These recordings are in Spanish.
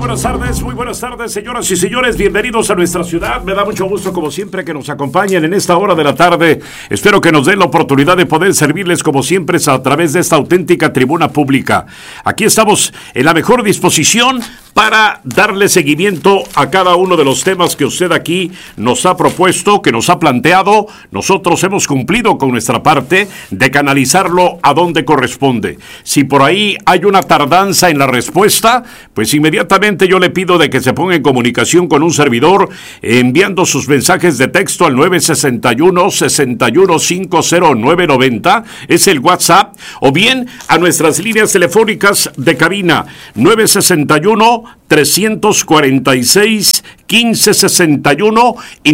muy buenas tardes, señoras y señores, bienvenidos a nuestra ciudad. Me da mucho gusto, como siempre, que nos acompañen en esta hora de la tarde. Espero que nos den la oportunidad de poder servirles, como siempre, a través de esta auténtica tribuna pública. Aquí estamos en la mejor disposición para darle seguimiento a cada uno de los temas que usted aquí nos ha propuesto, que nos ha planteado. Nosotros hemos cumplido con nuestra parte de canalizarlo a donde corresponde. Si por ahí hay una tardanza en la respuesta, pues inmediatamente yo le pido de que se ponga en comunicación con un servidor, enviando sus mensajes de texto al 961-6150-990, es el WhatsApp, o bien a nuestras líneas telefónicas de cabina, 961-346-1561 y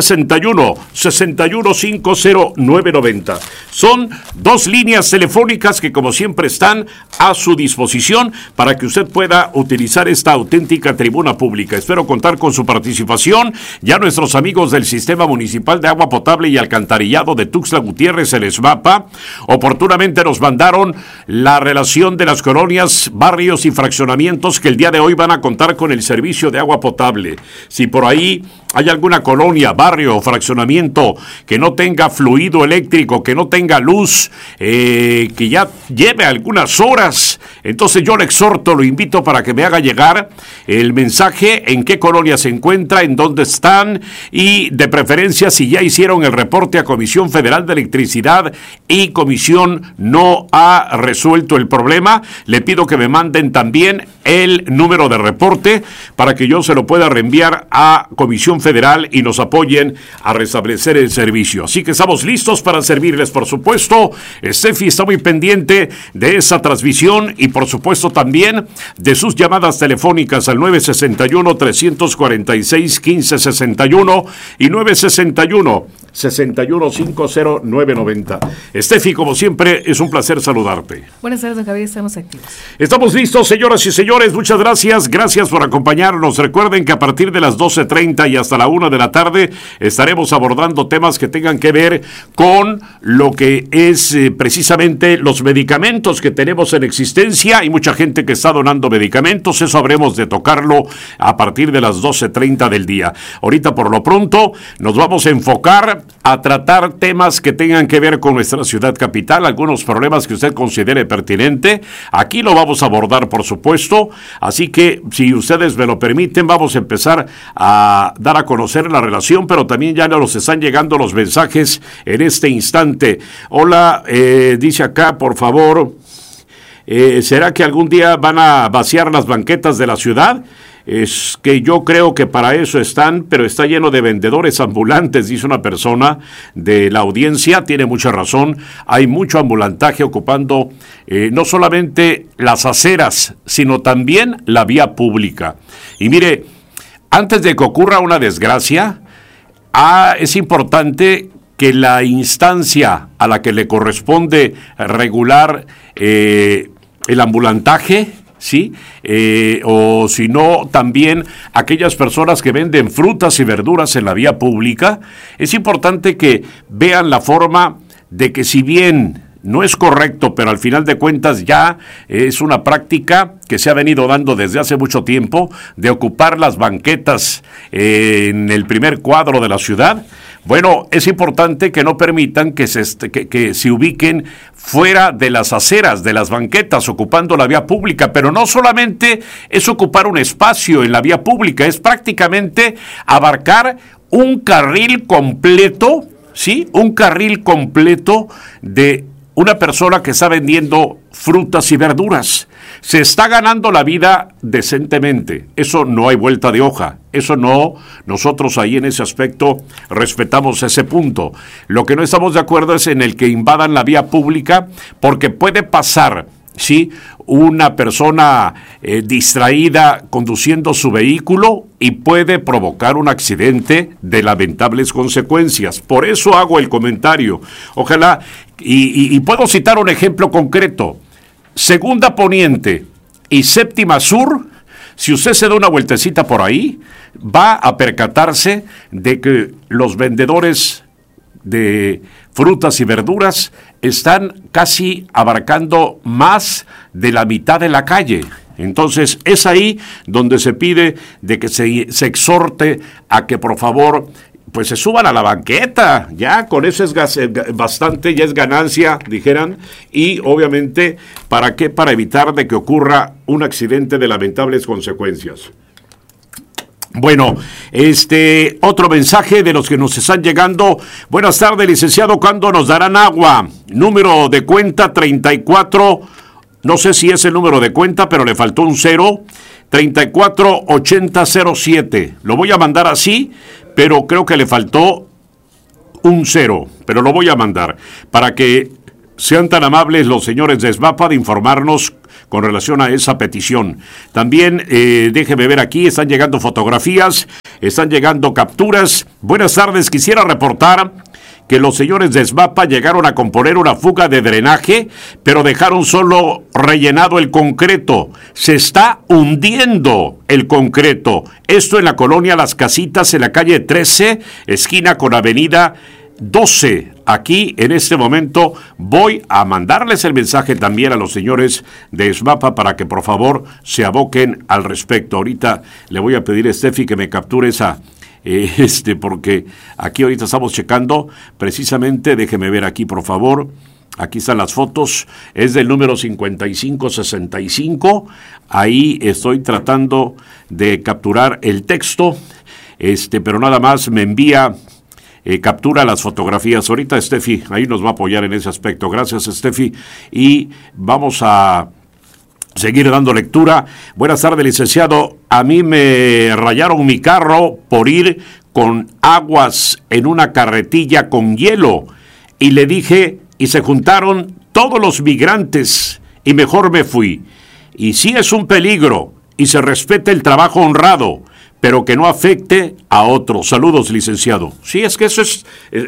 961-6150-990. Son dos líneas telefónicas que, como siempre, están a su disposición para que usted pueda utilizar esta auténtica tribuna pública. Espero contar con su participación. Ya nuestros amigos del Sistema Municipal de Agua Potable y Alcantarillado de Tuxtla Gutiérrez, el SMAPA, oportunamente nos mandaron la relación de las colonias, barrios y fraccionamientos que el día de hoy van a contar con el servicio de agua potable. Si por ahí hay alguna colonia, barrio o fraccionamiento que no tenga fluido eléctrico, que no tenga luz, que ya lleve algunas horas, entonces yo le exhorto, lo invito para que me haga llegar el mensaje en qué colonia se encuentra, en dónde están y de preferencia si ya hicieron el reporte a Comisión Federal de Electricidad y Comisión no ha resuelto el problema. Le pido que me manden también el número de reporte para que yo se lo pueda reenviar a Comisión Federal y nos apoyen a restablecer el servicio. Así que estamos listos para servirles, por supuesto. Steffi está muy pendiente de esa transmisión y por supuesto también de sus llamadas telefónicas al 961-346-1561 y 961-6150-990. Steffi, como siempre, es un placer saludarte. Buenas tardes, don Javier, estamos activos. Estamos listos, señoras y señores, muchas gracias por acompañarnos. Recuerden que a partir de las 12:30 y hasta la 1 de la tarde estaremos abordando temas que tengan que ver con lo que es precisamente los medicamentos que tenemos en existencia. Hay mucha gente que está donando medicamentos, eso habremos de tocarlo a partir de las 12:30 del día. Ahorita, por lo pronto, nos vamos a enfocar a tratar temas que tengan que ver con nuestra ciudad capital, algunos problemas que usted considere pertinente. Aquí lo vamos a abordar, por supuesto, así que si ustedes me lo permiten, vamos a empezar a dar a conocer la relación, pero también ya nos están llegando los mensajes en este instante. Hola, dice acá, por favor, ¿será que algún día van a vaciar las banquetas de la ciudad? Es que yo creo que para eso están, pero está lleno de vendedores ambulantes, dice una persona de la audiencia. Tiene mucha razón, hay mucho ambulantaje ocupando no solamente las aceras, sino también la vía pública. Y mire, antes de que ocurra una desgracia, es importante que la instancia a la que le corresponde regular el ambulantaje, ¿sí? O si no, también aquellas personas que venden frutas y verduras en la vía pública, es importante que vean la forma de que, si bien no es correcto, pero al final de cuentas ya es una práctica que se ha venido dando desde hace mucho tiempo, de ocupar las banquetas en el primer cuadro de la ciudad. Bueno, es importante que no permitan que se ubiquen fuera de las aceras, de las banquetas, ocupando la vía pública, pero no solamente es ocupar un espacio en la vía pública, es prácticamente abarcar un carril completo, ¿sí? Un carril completo de una persona que está vendiendo frutas y verduras. Se está ganando la vida decentemente. Eso no hay vuelta de hoja. Eso no, nosotros ahí en ese aspecto respetamos ese punto. Lo que no estamos de acuerdo es en el que invadan la vía pública, porque puede pasar, ¿sí?, una persona distraída conduciendo su vehículo y puede provocar un accidente de lamentables consecuencias. Por eso hago el comentario. Ojalá, y puedo citar un ejemplo concreto. Segunda Poniente y Séptima Sur, si usted se da una vueltecita por ahí, va a percatarse de que los vendedores de frutas y verduras están casi abarcando más de la mitad de la calle. Entonces, es ahí donde se pide de que se exhorte a que, por favor, pues se suban a la banqueta, ya con eso es bastante, ya es ganancia, dijeran, y obviamente, ¿para qué? Para evitar de que ocurra un accidente de lamentables consecuencias. Bueno, otro mensaje de los que nos están llegando. Buenas tardes, licenciado, ¿cuándo nos darán agua? Número de cuenta 34, no sé si es el número de cuenta, pero le faltó un 0, 348007. Lo voy a mandar así, pero creo que le faltó un 0, pero lo voy a mandar para que sean tan amables los señores de SBAPA de informarnos con relación a esa petición. También déjeme ver aquí, están llegando fotografías, están llegando capturas. Buenas tardes, quisiera reportar que los señores de SBAPA llegaron a componer una fuga de drenaje, pero dejaron solo rellenado el concreto. Se está hundiendo el concreto. Esto en la colonia Las Casitas, en la calle 13, esquina con avenida 12. Aquí, en este momento, voy a mandarles el mensaje también a los señores de SBAPA para que, por favor, se aboquen al respecto. Ahorita le voy a pedir a Steffi que me capture esa... porque aquí ahorita estamos checando, precisamente, déjeme ver aquí, por favor. Aquí están las fotos, es del número 5565. Ahí estoy tratando de capturar el texto, pero nada más me envía... captura las fotografías. Ahorita Steffi ahí nos va a apoyar en ese aspecto. Gracias, Steffi. Y vamos a seguir dando lectura. Buenas tardes, licenciado. A mí me rayaron mi carro por ir con aguas en una carretilla con hielo. Y le dije, y se juntaron todos los migrantes, y mejor me fui. Y sí es un peligro, y se respeta el trabajo honrado, pero que no afecte a otros. Saludos, licenciado. Sí, es que eso es,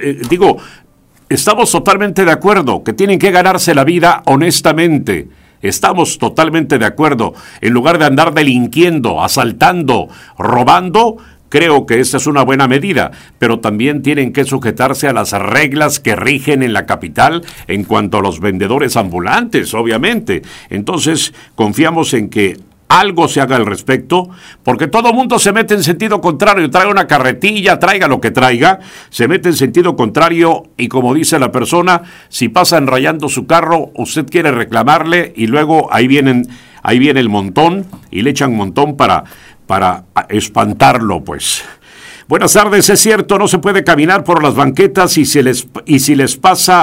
estamos totalmente de acuerdo, que tienen que ganarse la vida honestamente. Estamos totalmente de acuerdo. En lugar de andar delinquiendo, asaltando, robando, creo que esa es una buena medida, pero también tienen que sujetarse a las reglas que rigen en la capital en cuanto a los vendedores ambulantes, obviamente. Entonces, confiamos en que algo se haga al respecto, porque todo el mundo se mete en sentido contrario, traiga una carretilla, traiga lo que traiga, se mete en sentido contrario y como dice la persona, si pasan rayando su carro, usted quiere reclamarle y luego ahí viene el montón y le echan montón para espantarlo, pues. Buenas tardes, es cierto, no se puede caminar por las banquetas y si se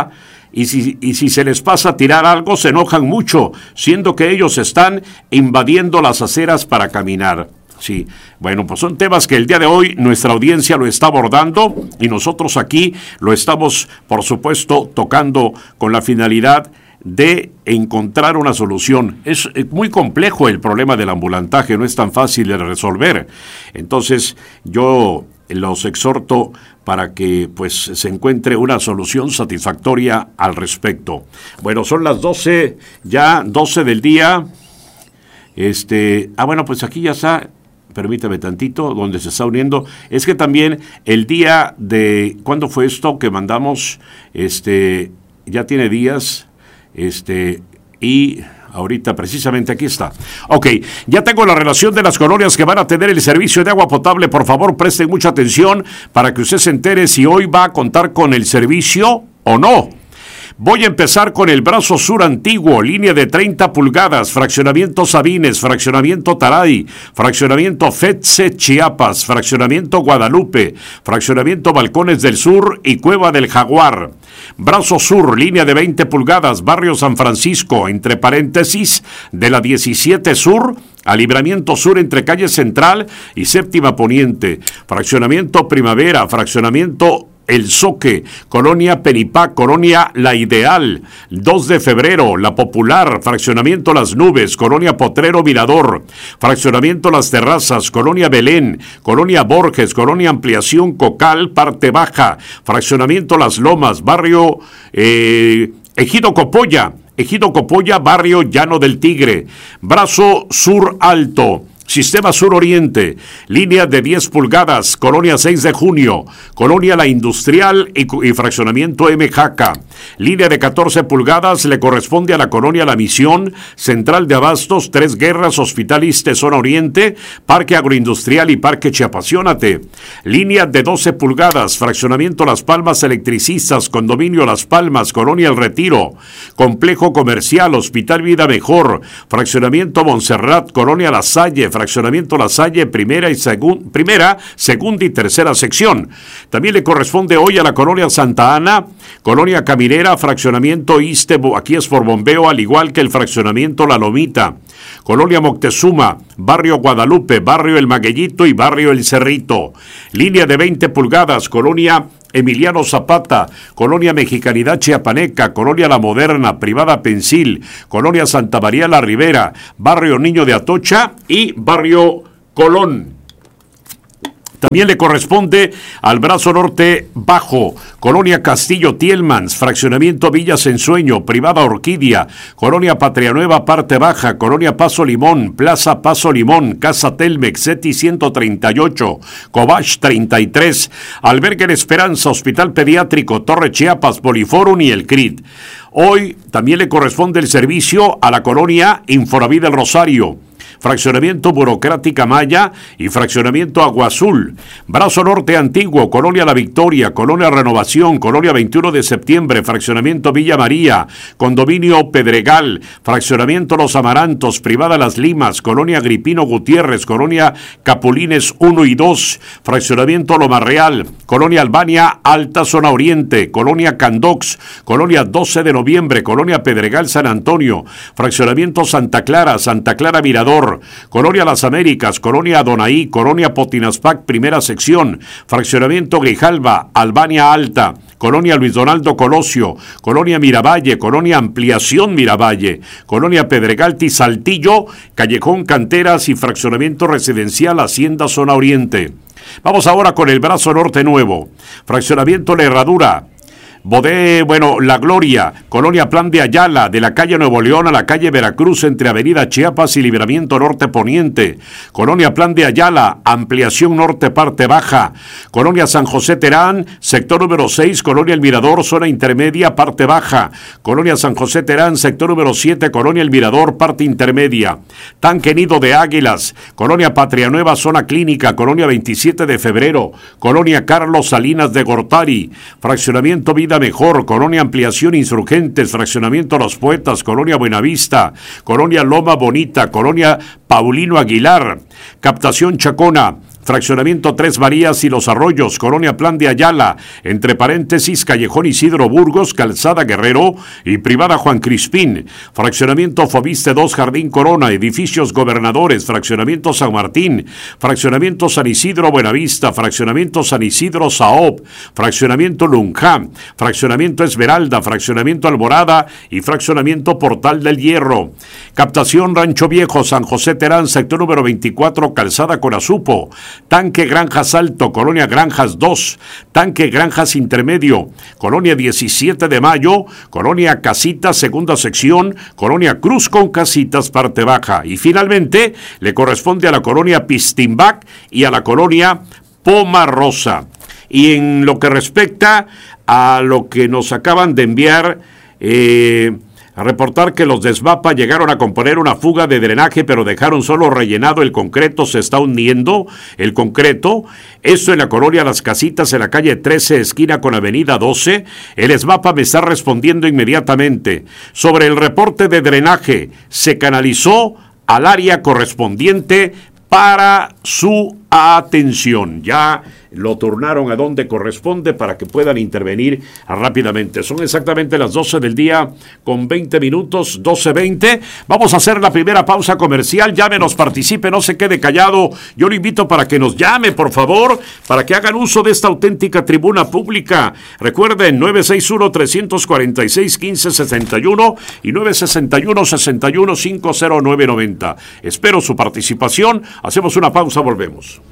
les pasa a tirar algo, se enojan mucho, siendo que ellos están invadiendo las aceras para caminar. Sí, bueno, pues son temas que el día de hoy nuestra audiencia lo está abordando y nosotros aquí lo estamos, por supuesto, tocando con la finalidad de encontrar una solución. Es muy complejo el problema del ambulantaje, no es tan fácil de resolver. Entonces, yo los exhorto para que pues se encuentre una solución satisfactoria al respecto. Bueno, son las 12 del día. Bueno, pues aquí ya está, permítame tantito, donde se está uniendo. Es que también el día de, ¿cuándo fue esto que mandamos? Ya tiene días, y ahorita precisamente aquí está. Ok, ya tengo la relación de las colonias que van a tener el servicio de agua potable. Por favor, presten mucha atención para que usted se entere si hoy va a contar con el servicio o no. Voy a empezar con el brazo sur antiguo, línea de 30 pulgadas, fraccionamiento Sabines, fraccionamiento Taray, fraccionamiento Fetze Chiapas, fraccionamiento Guadalupe, fraccionamiento Balcones del Sur y Cueva del Jaguar. Brazo sur, línea de 20 pulgadas, barrio San Francisco, entre paréntesis, de la 17 Sur a Libramiento Sur entre calle Central y Séptima Poniente. Fraccionamiento Primavera, fraccionamiento El Zoque, Colonia Penipá, Colonia La Ideal, 2 de Febrero, La Popular, Fraccionamiento Las Nubes, Colonia Potrero Mirador, Fraccionamiento Las Terrazas, Colonia Belén, Colonia Borges, Colonia Ampliación Cocal, Parte Baja, Fraccionamiento Las Lomas, Barrio Ejido Copolla, Barrio Llano del Tigre, Brazo Sur Alto, Sistema Sur Oriente, línea de 10 pulgadas, Colonia 6 de Junio, Colonia La Industrial y Fraccionamiento M. Jaca. Línea de 14 pulgadas le corresponde a la Colonia La Misión, Central de Abastos, Tres Guerras, Hospital Iste, Zona Oriente, Parque Agroindustrial y Parque Chiapasionate. Línea de 12 pulgadas, Fraccionamiento Las Palmas Electricistas, Condominio Las Palmas, Colonia El Retiro, Complejo Comercial, Hospital Vida Mejor, Fraccionamiento Montserrat, Colonia La Salle, Fraccionamiento La Salle, primera, segunda y tercera sección. También le corresponde hoy a la Colonia Santa Ana, Colonia Caminera, Fraccionamiento Iste, aquí es por bombeo, al igual que el Fraccionamiento La Lomita. Colonia Moctezuma, Barrio Guadalupe, Barrio El Magueyito y Barrio El Cerrito. Línea de 20 pulgadas, Colonia Emiliano Zapata, Colonia Mexicanidad Chiapaneca, Colonia La Moderna, Privada Pensil, Colonia Santa María La Ribera, Barrio Niño de Atocha y Barrio Colón. También le corresponde al brazo norte bajo, Colonia Castillo Tielmans, Fraccionamiento Villas Ensueño, Privada Orquídea, Colonia Patria Nueva parte baja, Colonia Paso Limón, Plaza Paso Limón, Casa Telmex, CETI 138, Cobach 33, Albergue La Esperanza, Hospital Pediátrico, Torre Chiapas, Poliforum y el CRIT. Hoy también le corresponde el servicio a la Colonia Infonavit del Rosario, Fraccionamiento Burocrática Maya y Fraccionamiento Agua Azul. Brazo Norte Antiguo, Colonia La Victoria, Colonia Renovación, Colonia 21 de Septiembre, Fraccionamiento Villa María, Condominio Pedregal, Fraccionamiento Los Amarantos, Privada Las Limas, Colonia Agripino Gutiérrez, Colonia Capulines 1 y 2, Fraccionamiento Loma Real, Colonia Albania Alta Zona Oriente, Colonia Candox, Colonia 12 de Noviembre, Colonia Pedregal San Antonio, Fraccionamiento Santa Clara Mirador, Colonia Las Américas, Colonia Donaí, Colonia Potinaspac, primera sección, Fraccionamiento Grijalba, Albania Alta, Colonia Luis Donaldo Colosio, Colonia Miravalle, Colonia Ampliación Miravalle, Colonia Pedregalti Saltillo, Callejón Canteras y Fraccionamiento Residencial Hacienda Zona Oriente. Vamos ahora con el brazo norte nuevo, Fraccionamiento La Herradura, La Gloria, Colonia Plan de Ayala, de la calle Nuevo León a la calle Veracruz entre Avenida Chiapas y Libramiento Norte Poniente, Colonia Plan de Ayala, Ampliación Norte Parte Baja, Colonia San José Terán, sector número 6, Colonia El Mirador, zona intermedia, parte baja, Colonia San José Terán, sector número 7, Colonia El Mirador, parte intermedia, Tanque Nido de Águilas, Colonia Patria Nueva, zona clínica, Colonia 27 de Febrero, Colonia Carlos Salinas de Gortari, Fraccionamiento Vida Mejor, Colonia Ampliación Insurgentes, Fraccionamiento Los Poetas, Colonia Buenavista, Colonia Loma Bonita, Colonia Paulino Aguilar, Captación Chacona, Fraccionamiento Tres Marías y Los Arroyos, Colonia Plan de Ayala, entre paréntesis, Callejón Isidro Burgos, Calzada Guerrero y Privada Juan Crispín, Fraccionamiento Fobiste 2, Jardín Corona, Edificios Gobernadores, Fraccionamiento San Martín, Fraccionamiento San Isidro Buenavista, Fraccionamiento San Isidro Saop, Fraccionamiento Lunjam, Fraccionamiento Esmeralda, Fraccionamiento Alborada y Fraccionamiento Portal del Hierro, Captación Rancho Viejo, San José Terán, sector número 24, Calzada Corazupo, Tanque Granjas Alto, Colonia Granjas 2, Tanque Granjas Intermedio, Colonia 17 de Mayo, Colonia Casitas, segunda sección, Colonia Cruz con Casitas, parte baja. Y finalmente le corresponde a la Colonia Pistimbac y a la Colonia Poma Rosa. Y en lo que respecta a lo que nos acaban de enviar, a reportar que los de SMAPA llegaron a componer una fuga de drenaje, pero dejaron solo rellenado el concreto, se está hundiendo el concreto. Esto en la colonia Las Casitas, en la calle 13, esquina con avenida 12. El SMAPA me está respondiendo inmediatamente. Sobre el reporte de drenaje, se canalizó al área correspondiente para su atención. Ya lo turnaron a donde corresponde para que puedan intervenir rápidamente. Son exactamente las 12 del día con 20 minutos, 12:20. Vamos a hacer la primera pausa comercial. Llámenos, participe, no se quede callado. Yo lo invito para que nos llame, por favor, para que hagan uso de esta auténtica tribuna pública. Recuerden, 961-346-1561 y 961-61-50990. Espero su participación. Hacemos una pausa, volvemos.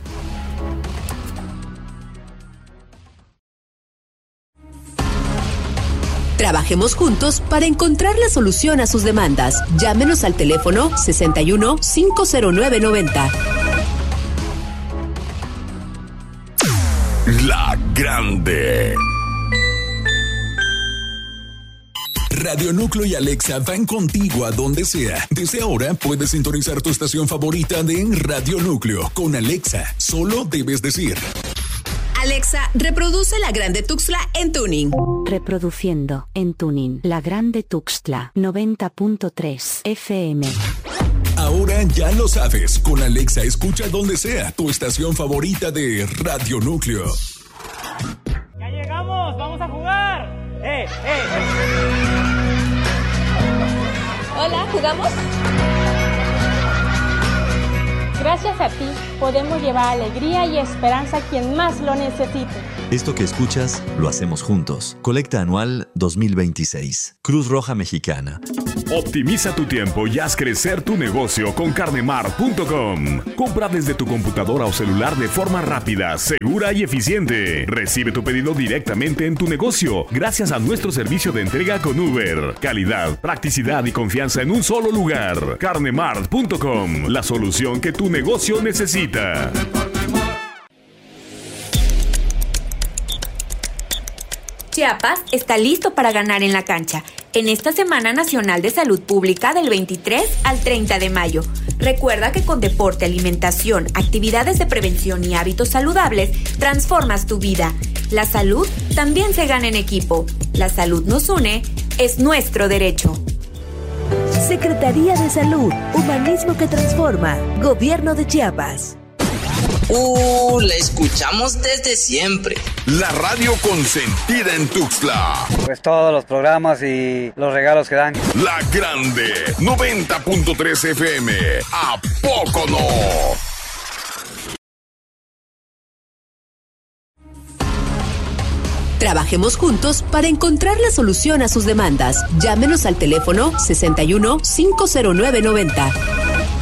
Trabajemos juntos para encontrar la solución a sus demandas. Llámenos al teléfono 61 509 90. La Grande. Radio Núcleo y Alexa van contigo a donde sea. Desde ahora puedes sintonizar tu estación favorita de Radio Núcleo. Con Alexa, solo debes decir: Alexa, reproduce La Grande Tuxtla en tuning. Reproduciendo en tuning La Grande Tuxtla 90.3 FM. Ahora ya lo sabes. Con Alexa escucha donde sea tu estación favorita de Radio Núcleo. ¡Ya llegamos! ¡Vamos a jugar! Hola, ¿jugamos? Gracias a ti, podemos llevar alegría y esperanza a quien más lo necesite. Esto que escuchas, lo hacemos juntos. Colecta anual 2026. Cruz Roja Mexicana. Optimiza tu tiempo y haz crecer tu negocio con Carnemart.com. Compra desde tu computadora o celular de forma rápida, segura y eficiente. Recibe tu pedido directamente en tu negocio gracias a nuestro servicio de entrega con Uber. Calidad, practicidad y confianza en un solo lugar. Carnemart.com, la solución que tu negocio necesita. Chiapas está listo para ganar en la cancha en esta Semana Nacional de Salud Pública del 23 al 30 de mayo. Recuerda que con deporte, alimentación, actividades de prevención y hábitos saludables, transformas tu vida. La salud también se gana en equipo. La salud nos une, es nuestro derecho. Secretaría de Salud, Humanismo que Transforma, Gobierno de Chiapas. La escuchamos desde siempre. La radio consentida en Tuxtla. Pues todos los programas y los regalos que dan. La Grande, 90.3 FM. ¿A poco no? Trabajemos juntos para encontrar la solución a sus demandas. Llámenos al teléfono 61 509 90.